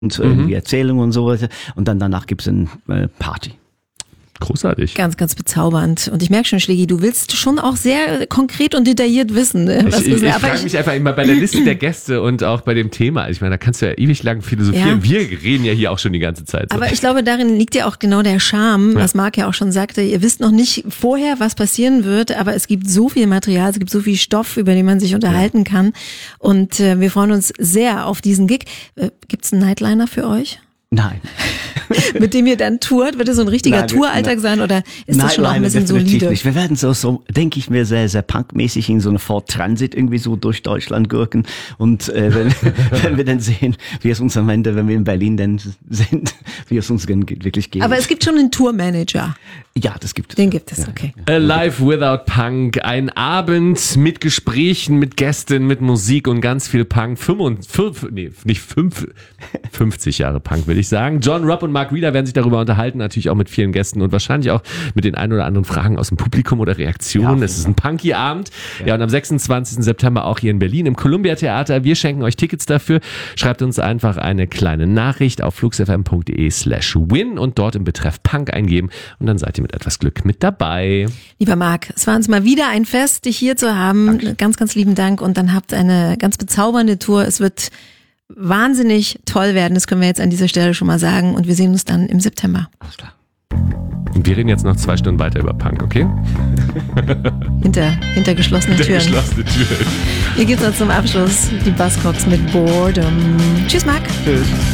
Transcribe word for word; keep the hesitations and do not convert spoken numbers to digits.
und mhm. irgendwie Erzählungen und so weiter. Und dann danach gibt's eine äh, Party. Großartig. Ganz, ganz bezaubernd. Und ich merke schon, Schlägi, du willst schon auch sehr konkret und detailliert wissen. Ne? Was ich ich, ich frage ich mich einfach immer bei der Liste der Gäste und auch bei dem Thema. Ich meine, da kannst du ja ewig lang philosophieren. Ja. Wir reden ja hier auch schon die ganze Zeit. So. Aber ich glaube, darin liegt ja auch genau der Charme, was Marc ja auch schon sagte. Ihr wisst noch nicht vorher, was passieren wird, aber es gibt so viel Material, es gibt so viel Stoff, über den man sich unterhalten ja. kann. Und äh, wir freuen uns sehr auf diesen Gig. Äh, gibt's einen Nightliner für euch? Nein. Mit dem ihr dann tourt? Wird es so ein richtiger nein, Touralltag sein oder ist nein, das schon nein, auch ein bisschen solide? Nicht. Wir werden so, so denke ich mir, sehr, sehr punkmäßig in so eine Ford Transit irgendwie so durch Deutschland gurken und äh, wenn, wenn wir dann sehen, wie es uns am Ende, wenn wir in Berlin dann sind, wie es uns wirklich geht. Aber es gibt schon einen Tourmanager. Ja, das gibt es. Den gibt es, okay. Alive Without Punk, ein Abend mit Gesprächen, mit Gästen, mit Musik und ganz viel Punk. fünfundfünfzig, nee, nicht fünf, fünfzig Jahre Punk, will ich sagen. John, Rob und Mark Reeder werden sich darüber unterhalten, natürlich auch mit vielen Gästen und wahrscheinlich auch mit den ein oder anderen Fragen aus dem Publikum oder Reaktionen. Ja, es ist ein punky Abend. Ja. ja, und am sechsundzwanzigsten September auch hier in Berlin im Columbia Theater. Wir schenken euch Tickets dafür. Schreibt uns einfach eine kleine Nachricht auf fluxfm.de slash win und dort im Betreff Punk eingeben und dann seid ihr mit etwas Glück mit dabei. Lieber Marc, es war uns mal wieder ein Fest, dich hier zu haben. Danke. Ganz, ganz lieben Dank und dann habt eine ganz bezaubernde Tour. Es wird wahnsinnig toll werden, das können wir jetzt an dieser Stelle schon mal sagen und wir sehen uns dann im September. Alles klar. Und wir reden jetzt noch zwei Stunden weiter über Punk, okay? Hinter, hinter geschlossenen hinter Türen. geschlossene Türen. Hier geht's noch zum Abschluss die Buzzcocks mit Boredom. Tschüss, Marc. Tschüss.